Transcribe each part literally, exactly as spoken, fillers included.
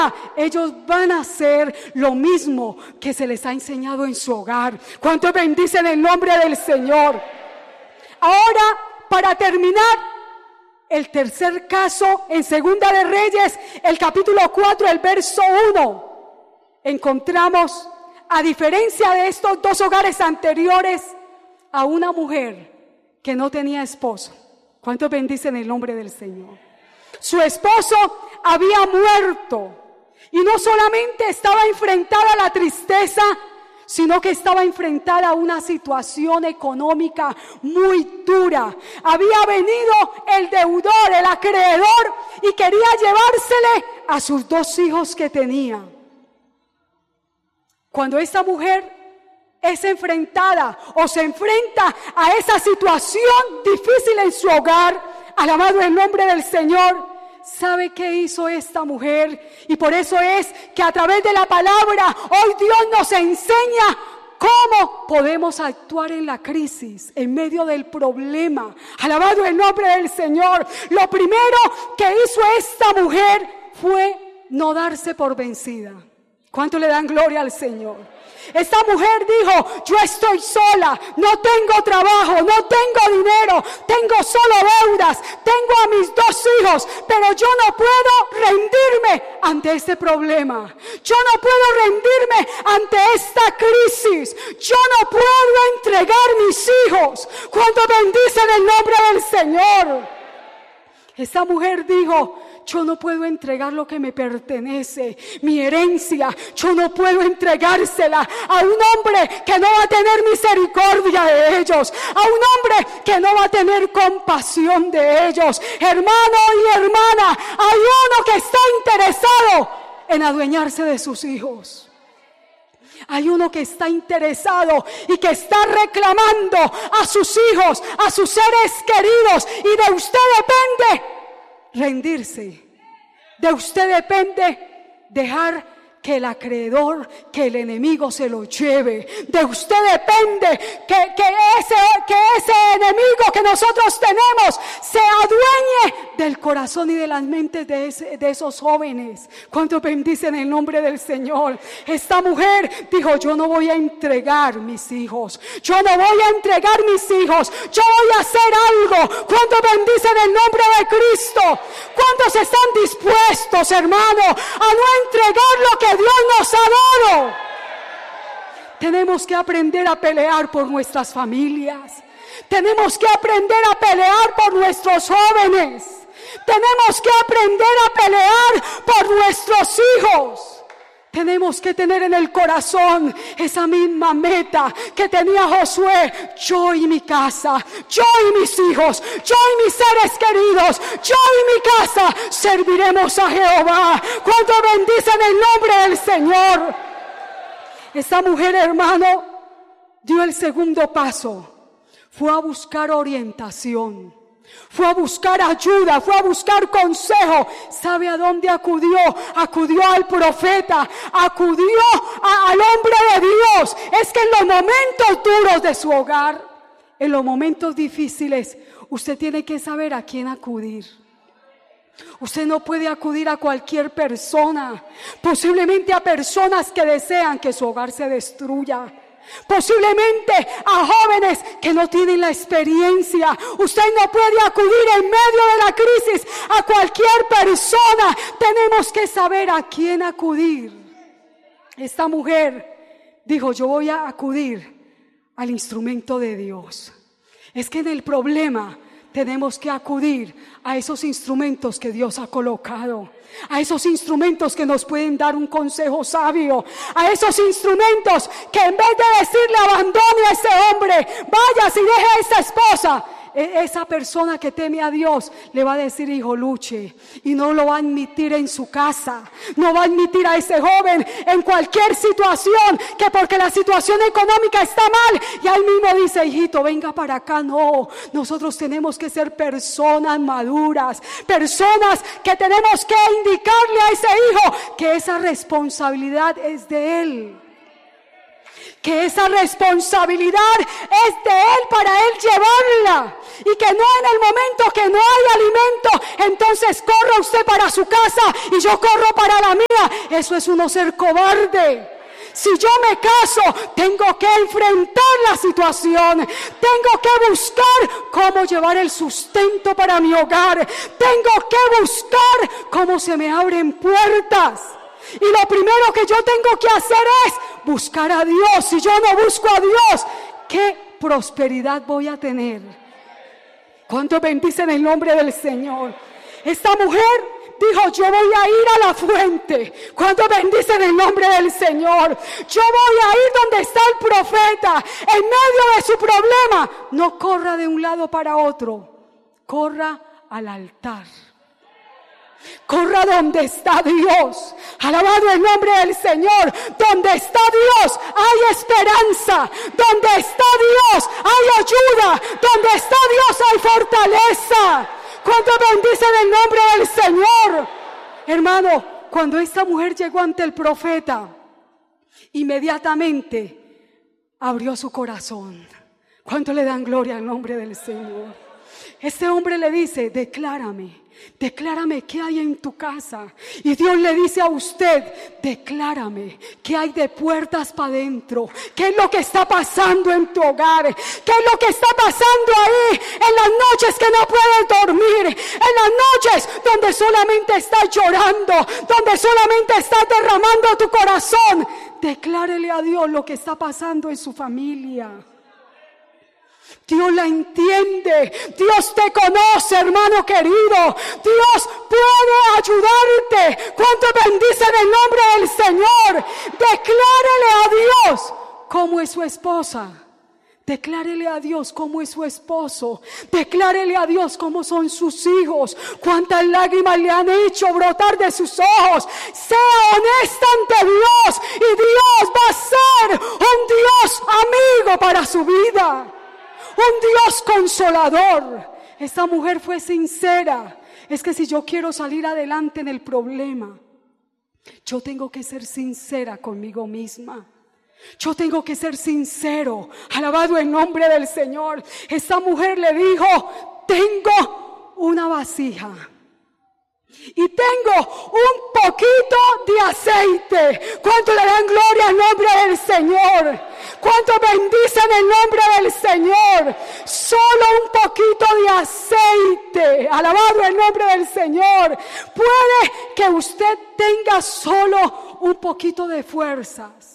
vida, ellos van a hacer lo mismo que se les ha enseñado en su hogar. ¿Cuántos bendicen el nombre del Señor? Ahora, para terminar, el tercer caso en Segunda de Reyes, el capítulo cuatro, el verso uno, encontramos, a diferencia de estos dos hogares anteriores, a una mujer que no tenía esposo. ¿Cuántos bendicen el nombre del Señor? Su esposo había muerto y no solamente estaba enfrentada a la tristeza, sino que estaba enfrentada a una situación económica muy dura. Había venido el deudor, el acreedor, y quería llevársele a sus dos hijos que tenía. Cuando esta mujer es enfrentada o se enfrenta a esa situación difícil en su hogar, alabado el nombre del Señor, ¿sabe qué hizo esta mujer? Y por eso es que a través de la palabra hoy Dios nos enseña cómo podemos actuar en la crisis, en medio del problema. Alabado el nombre del Señor. Lo primero que hizo esta mujer fue no darse por vencida. ¿Cuánto le dan gloria al Señor? Esta mujer dijo: yo estoy sola, no tengo trabajo, no tengo dinero, tengo solo deudas, tengo a mis dos hijos, pero yo no puedo rendirme ante este problema. Yo no puedo rendirme ante esta crisis. Yo no puedo entregar mis hijos. ¿Cuánto bendicen el nombre del Señor? Esta mujer dijo: yo no puedo entregar lo que me pertenece, mi herencia, yo no puedo entregársela a un hombre que no va a tener misericordia de ellos, a un hombre que no va a tener compasión de ellos. Hermano y hermana, hay uno que está interesado en adueñarse de sus hijos. Hay uno que está interesado y que está reclamando a sus hijos, a sus seres queridos, y de usted depende rendirse. De usted depende dejar que el acreedor, que el enemigo se lo lleve. De usted depende que, que, ese, que ese enemigo que nosotros tenemos se adueñe del corazón y de las mentes de, ese, de esos jóvenes. ¿Cuántos bendicen el nombre del Señor? Esta mujer dijo: yo no voy a entregar mis hijos, yo no voy a entregar mis hijos, yo voy a hacer algo. ¿Cuántos bendicen el nombre de Cristo? ¿Cuántos están dispuestos, hermano, a no entregar lo que Dios nos ha dado? Tenemos que aprender a pelear por nuestras familias. Tenemos que aprender a pelear por nuestros jóvenes. Tenemos que aprender a pelear por nuestros hijos. Tenemos que tener en el corazón esa misma meta que tenía Josué: yo y mi casa, yo y mis hijos, yo y mis seres queridos, yo y mi casa serviremos a Jehová. ¿Cuánto bendicen el nombre del Señor? Esta mujer, hermano, dio el segundo paso. Fue a buscar orientación. Fue a buscar ayuda, fue a buscar consejo. ¿Sabe a dónde acudió? Acudió al profeta, acudió a, al hombre de Dios. Es que en los momentos duros de su hogar, en los momentos difíciles, usted tiene que saber a quién acudir. Usted no puede acudir a cualquier persona, posiblemente a personas que desean que su hogar se destruya. Posiblemente a jóvenes que no tienen la experiencia. Usted no puede acudir en medio de la crisis a cualquier persona. Tenemos que saber a quién acudir. Esta mujer dijo: yo voy a acudir al instrumento de Dios. Es que en el problema tenemos que acudir a esos instrumentos que Dios ha colocado, a esos instrumentos que nos pueden dar un consejo sabio, a esos instrumentos que en vez de decirle abandone a ese hombre, vayas y deje a esa esposa, esa persona que teme a Dios le va a decir: hijo, luche. Y no lo va a admitir en su casa, no va a admitir a ese joven en cualquier situación, que porque la situación económica está mal, y ahí mismo dice: hijito, venga para acá. No, nosotros tenemos que ser personas maduras, personas que tenemos que indicarle a ese hijo que esa responsabilidad es de él, que esa responsabilidad es de Él para Él llevarla. Y que no en el momento que no hay alimento, entonces corra usted para su casa y yo corro para la mía. Eso es uno ser cobarde. Si yo me caso, tengo que enfrentar la situación. Tengo que buscar cómo llevar el sustento para mi hogar. Tengo que buscar cómo se me abren puertas. Y lo primero que yo tengo que hacer es buscar a Dios. Si yo no busco a Dios, ¿qué prosperidad voy a tener? ¿Cuántos bendicen el nombre del Señor? Esta mujer dijo, yo voy a ir a la fuente. ¿Cuántos bendicen el nombre del Señor? Yo voy a ir donde está el profeta. En medio de su problema, no corra de un lado para otro. Corra al altar. Corra donde está Dios. Alabado el nombre del Señor. Donde está Dios hay esperanza. Donde está Dios hay ayuda. Donde está Dios hay fortaleza. ¿Cuánto bendicen el nombre del Señor? Hermano, cuando esta mujer llegó ante el profeta, inmediatamente abrió su corazón. ¿Cuánto le dan gloria al nombre del Señor? Este hombre le dice, declárame. Declárame qué hay en tu casa. Y Dios le dice a usted, declárame qué hay de puertas para adentro. ¿Qué es lo que está pasando en tu hogar? ¿Qué es lo que está pasando ahí en las noches que no puedes dormir? En las noches donde solamente estás llorando, donde solamente estás derramando tu corazón. Declárele a Dios lo que está pasando en su familia. Dios la entiende. Dios te conoce, hermano querido. Dios puede ayudarte. ¿Cuánto bendicen el nombre del Señor? Declárele a Dios cómo es su esposa. Declárele a Dios cómo es su esposo. Declárele a Dios cómo son sus hijos. Cuántas lágrimas le han hecho brotar de sus ojos. Sea honesta ante Dios y Dios va a ser un Dios amigo para su vida. Un Dios consolador. Esta mujer fue sincera. Es que si yo quiero salir adelante en el problema, yo tengo que ser sincera conmigo misma. Yo tengo que ser sincero. Alabado el nombre del Señor. Esta mujer le dijo, tengo una vasija y tengo un poquito de aceite. ¿Cuánto le dan gloria al nombre del Señor? ¿Cuánto bendicen el nombre del Señor? Solo un poquito de aceite. Alabado el nombre del Señor. Puede que usted tenga solo un poquito de fuerzas.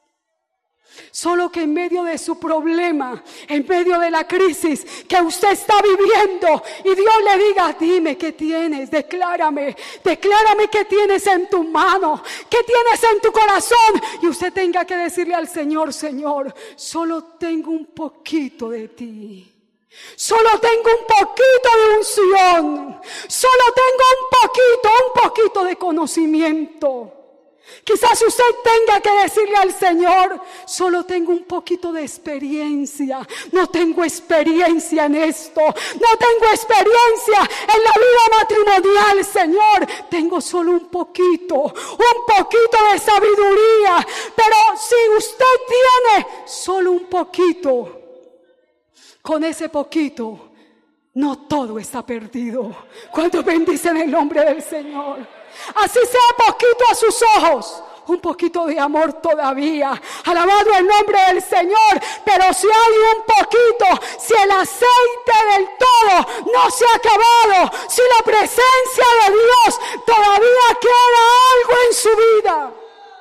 Solo que en medio de su problema, en medio de la crisis que usted está viviendo, y Dios le diga, dime qué tienes, declárame, declárame qué tienes en tu mano, qué tienes en tu corazón, y usted tenga que decirle al Señor, Señor, solo tengo un poquito de ti. Solo tengo un poquito de unción. Solo tengo un poquito, un poquito de conocimiento. Quizás usted tenga que decirle al Señor, solo tengo un poquito de experiencia. No tengo experiencia en esto. No tengo experiencia en la vida matrimonial, Señor. Tengo solo un poquito, un poquito de sabiduría. Pero si usted tiene solo un poquito, con ese poquito, no todo está perdido. ¿Cuánto bendicen el nombre del Señor? Así sea poquito a sus ojos, un poquito de amor todavía. Alabado el nombre del Señor. Pero si hay un poquito, si el aceite del todo no se ha acabado, si la presencia de Dios todavía queda algo en su vida,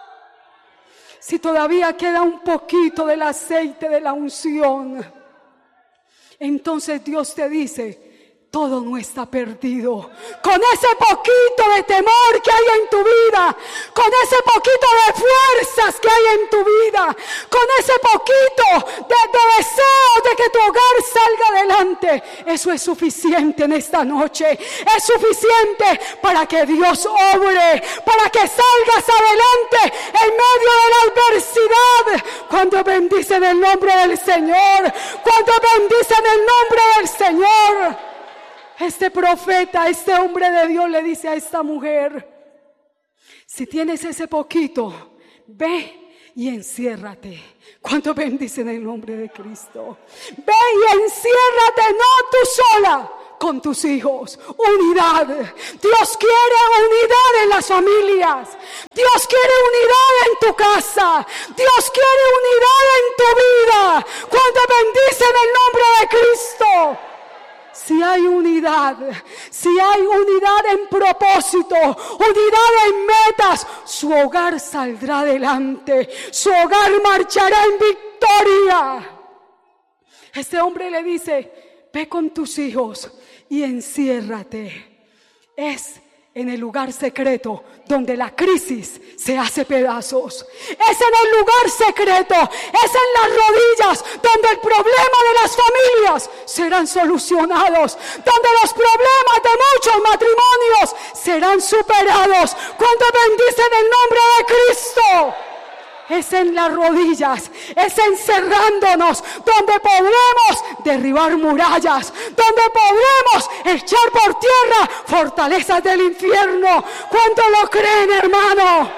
si todavía queda un poquito del aceite de la unción, entonces Dios te dice, todo no está perdido. Con ese poquito de temor que hay en tu vida, con ese poquito de fuerzas que hay en tu vida, con ese poquito de, de deseo de que tu hogar salga adelante, eso es suficiente en esta noche. Es suficiente para que Dios obre, para que salgas adelante en medio de la adversidad. Cuando bendicen el nombre del Señor, cuando bendicen el nombre del Señor. Este profeta, este hombre de Dios le dice a esta mujer, si tienes ese poquito, ve y enciérrate. ¿Cuánto bendicen el nombre de Cristo? Ve y enciérrate, no tú sola, con tus hijos. Unidad. Dios quiere unidad en las familias. Dios quiere unidad en tu casa. Dios quiere unidad en tu vida. ¿Cuánto bendicen el nombre de Cristo? Si hay unidad, si hay unidad en propósito, unidad en metas, su hogar saldrá adelante, su hogar marchará en victoria. Este hombre le dice, ve con tus hijos y enciérrate. Es en el lugar secreto donde la crisis se hace pedazos. Es en el lugar secreto, es en las rodillas donde el problema de las familias serán solucionados, donde los problemas de muchos matrimonios serán superados. ¿Cuánto bendicen el nombre de Cristo? Es en las rodillas, es encerrándonos donde podremos derribar murallas, donde podremos echar por tierra fortalezas del infierno. ¿Cuánto lo creen, hermano?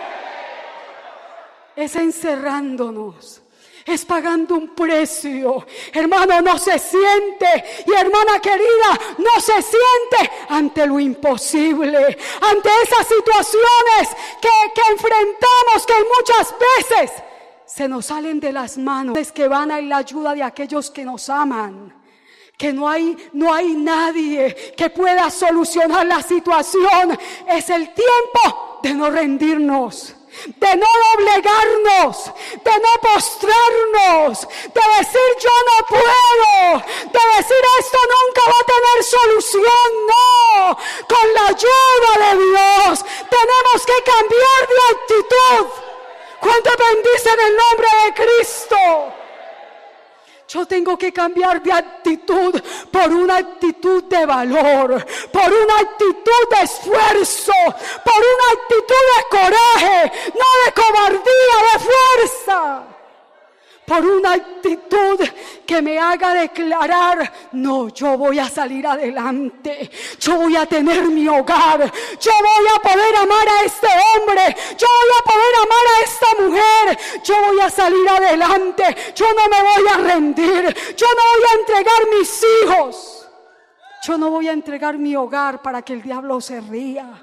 Es encerrándonos, es pagando un precio. Hermano, no se siente, y hermana querida, no se siente ante lo imposible, ante esas situaciones que, que enfrentamos, que muchas veces se nos salen de las manos, es que van a la ayuda de aquellos que nos aman. Que no hay, no hay nadie que pueda solucionar la situación. Es el tiempo de no rendirnos, de no doblegarnos, de no postrarnos, de decir yo no puedo, de decir esto nunca va a tener solución. No, con la ayuda de Dios tenemos que cambiar de actitud. ¿Cuánto bendicen el nombre de Cristo? Yo tengo que cambiar de actitud por una actitud de valor, por una actitud de esfuerzo, por una actitud de coraje, no de cobardía, de fuerza. Por una actitud que me haga declarar, no, yo voy a salir adelante, yo voy a tener mi hogar, yo voy a poder amar a este hombre, yo voy a poder amar a esta mujer, yo voy a salir adelante, yo no me voy a rendir, yo no voy a entregar mis hijos, yo no voy a entregar mi hogar para que el diablo se ría.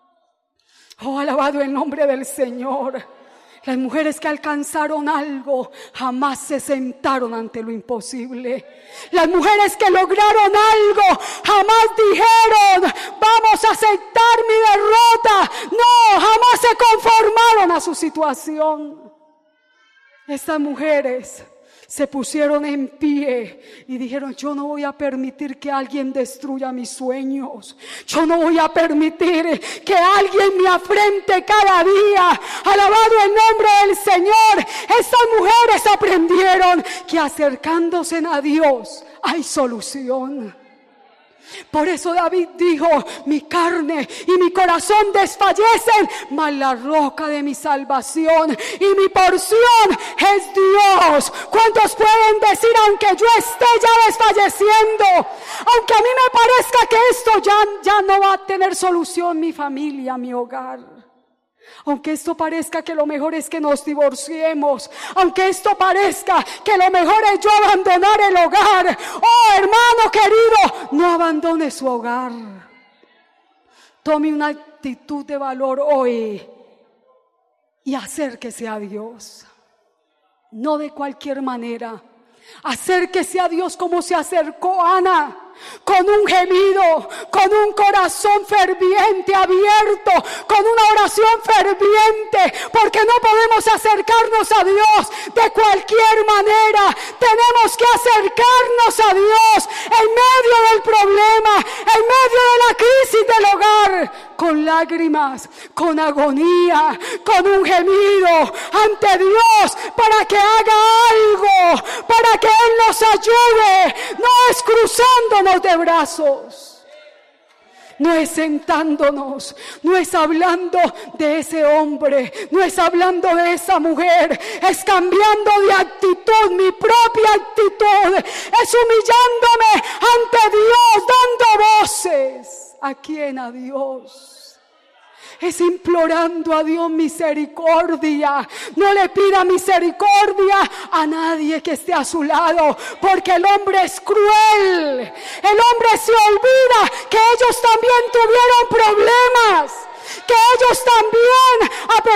Oh, alabado el nombre del Señor. Las mujeres que alcanzaron algo jamás se sentaron ante lo imposible. Las mujeres que lograron algo jamás dijeron, vamos a aceptar mi derrota. No, jamás se conformaron a su situación. Estas mujeres se pusieron en pie y dijeron, yo no voy a permitir que alguien destruya mis sueños. Yo no voy a permitir que alguien me afrente cada día. Alabado el nombre del Señor. Estas mujeres aprendieron que acercándose a Dios hay solución. Por eso David dijo, mi carne y mi corazón desfallecen, mas la roca de mi salvación y mi porción es Dios. ¿Cuántos pueden decir, aunque yo esté ya desfalleciendo, aunque a mí me parezca que esto ya, ya no va a tener solución, mi familia, mi hogar? Aunque esto parezca que lo mejor es que nos divorciemos, aunque esto parezca que lo mejor es yo abandonar el hogar, oh hermano querido, no abandone su hogar. Tome una actitud de valor hoy y acérquese a Dios. No de cualquier manera. Acérquese a Dios como se acercó Ana, con un gemido, con un corazón ferviente, abierto, con una oración ferviente, porque no podemos acercarnos a Dios de cualquier manera. Tenemos que acercarnos a Dios en medio del problema, en medio de la crisis del hogar, con lágrimas, con agonía, con un gemido ante Dios para que haga algo, para que Él nos ayude. No es cruzándonos de brazos, no es sentándonos, no es hablando de ese hombre, no es hablando de esa mujer, es cambiando de actitud, mi propia actitud, es humillándome ante Dios, dando voces. ¿A quién? A Dios. es implorando a Dios misericordia. No le pida misericordia a nadie que esté a su lado, porque el hombre es cruel. El hombre se olvida que ellos también tuvieron problemas, que ellos también, a